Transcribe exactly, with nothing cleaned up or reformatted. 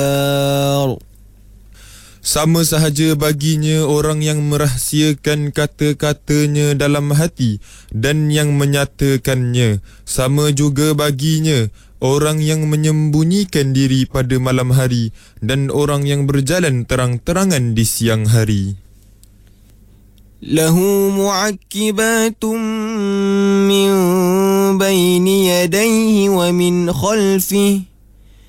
Sama sahaja baginya orang yang merahsiakan kata-katanya dalam hati dan yang menyatakannya. Sama juga baginya orang yang menyembunyikan diri pada malam hari dan orang yang berjalan terang-terangan di siang hari. Lahu mu'aqibatun min bayni yadayhi wa min khalfihi